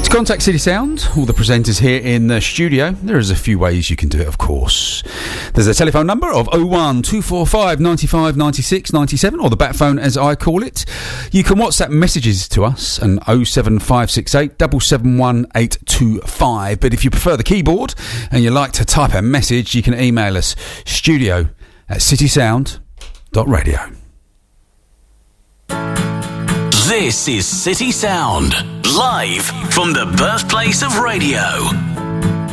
To contact City Sound, all the presenters here in the studio, there is a few ways you can do it, of course. There's a telephone number of 01245 95 96 97, or the bat phone as I call it. You can WhatsApp messages to us on 07568 771 825. But if you prefer the keyboard and you like to type a message, you can email us studio@citysound.radio. This is City Sound, live from the birthplace of radio.